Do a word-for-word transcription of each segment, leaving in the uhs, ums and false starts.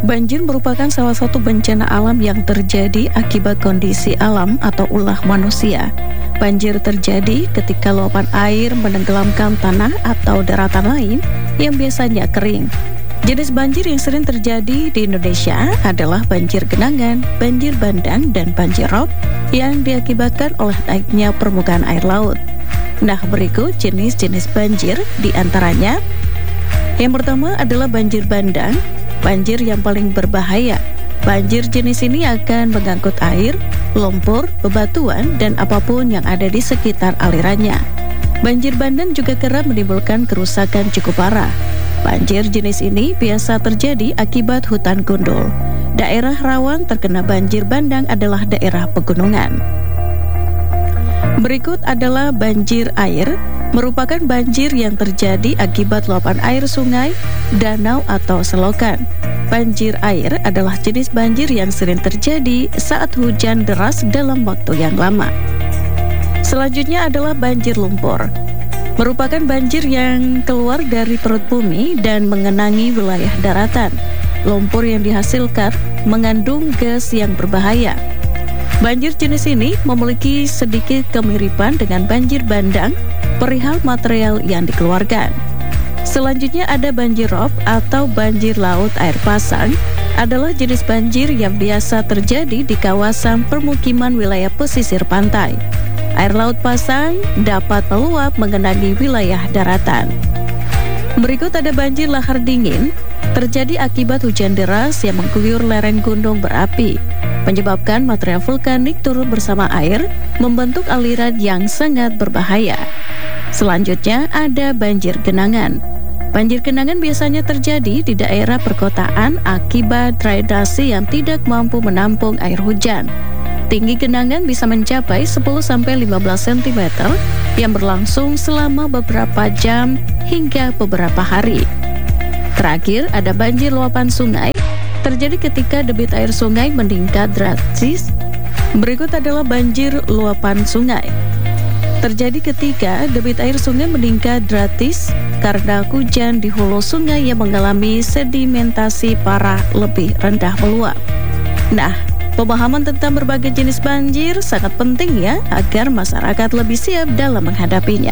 Banjir merupakan salah satu bencana alam yang terjadi akibat kondisi alam atau ulah manusia. Banjir terjadi ketika luapan air menenggelamkan tanah atau daratan lain yang biasanya kering. Jenis banjir yang sering terjadi di Indonesia adalah banjir genangan, banjir bandang, dan banjir rob yang diakibatkan oleh naiknya permukaan air laut. Nah, berikut jenis-jenis banjir di antaranya. Yang pertama adalah banjir bandang, banjir yang paling berbahaya. Banjir jenis ini akan mengangkut air, lumpur, bebatuan, dan apapun yang ada di sekitar alirannya. Banjir bandang juga kerap menimbulkan kerusakan cukup parah. Banjir jenis ini biasa terjadi akibat hutan gundul. Daerah rawan terkena banjir bandang adalah daerah pegunungan. Berikut adalah banjir air, merupakan banjir yang terjadi akibat luapan air sungai, danau, atau selokan. Banjir air adalah jenis banjir yang sering terjadi saat hujan deras dalam waktu yang lama. Selanjutnya adalah banjir lumpur. Merupakan banjir yang keluar dari perut bumi dan mengenangi wilayah daratan. Lumpur yang dihasilkan mengandung gas yang berbahaya. Banjir jenis ini memiliki sedikit kemiripan dengan banjir bandang perihal material yang dikeluarkan. Selanjutnya ada banjir rob atau banjir laut air pasang, adalah jenis banjir yang biasa terjadi di kawasan permukiman wilayah pesisir pantai. Air laut pasang dapat meluap mengenangi wilayah daratan. Berikut ada banjir lahar dingin, terjadi akibat hujan deras yang mengguyur lereng gunung berapi, menyebabkan material vulkanik turun bersama air, membentuk aliran yang sangat berbahaya. Selanjutnya ada banjir genangan. Banjir genangan biasanya terjadi di daerah perkotaan akibat drainase yang tidak mampu menampung air hujan. Tinggi genangan bisa mencapai sepuluh sampai lima belas sentimeter yang berlangsung selama beberapa jam hingga beberapa hari. Terakhir, ada banjir luapan sungai, terjadi ketika debit air sungai meningkat drastis. Berikut adalah banjir luapan sungai. Terjadi ketika debit air sungai meningkat drastis karena hujan di hulu sungai yang mengalami sedimentasi parah lebih rendah meluap. Nah, pemahaman tentang berbagai jenis banjir sangat penting ya, agar masyarakat lebih siap dalam menghadapinya.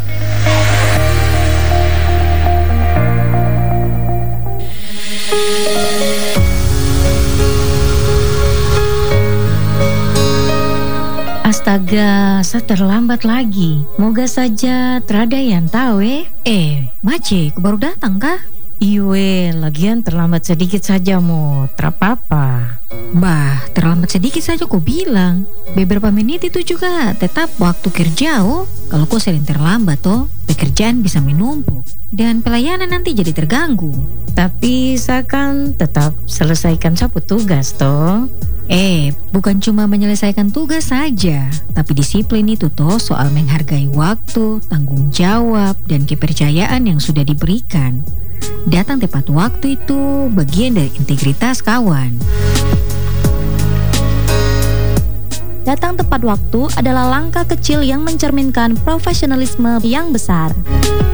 Astaga, saya terlambat lagi. Moga saja terada yang tahu eh. Eh, Mace, kau baru datang kah? Iwe, lagian terlambat sedikit saja mo, terapa-apa. Bah, terlambat sedikit saja kau bilang. Beberapa menit itu juga tetap waktu kerja oh. Kalau kau sering terlambat oh, pekerjaan bisa menumpuk dan pelayanan nanti jadi terganggu. Tapi saya kan tetap selesaikan sapu tugas toh. Eh, bukan cuma menyelesaikan tugas saja, tapi disiplin itu toh soal menghargai waktu, tanggung jawab, dan kepercayaan yang sudah diberikan. Datang tepat waktu itu bagian dari integritas kawan. Datang tepat waktu adalah langkah kecil yang mencerminkan profesionalisme yang besar.